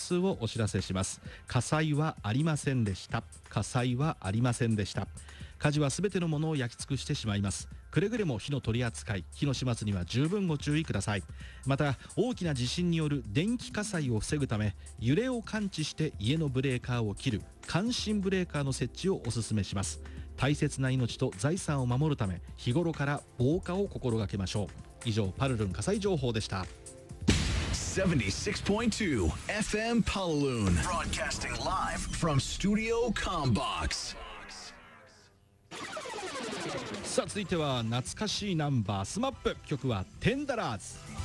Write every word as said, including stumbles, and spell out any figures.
通をお知らせします。火災はありませんでした。火災はありませんでした。火事はすべてのものを焼き尽くしてしまいます。くれぐれも火の取り扱い、火の始末には十分ご注意ください。また大きな地震による電気火災を防ぐため、揺れを感知して家のブレーカーを切る感震ブレーカーの設置をお勧めします。大切な命と財産を守るため、日頃から防火を心がけましょう。以上、パルルン火災情報でした。 seventy-six point two F M Palaloon, broadcasting live from Studio Combox。 さあ続いては懐かしいナンバースマップ、曲はテンダラーズ。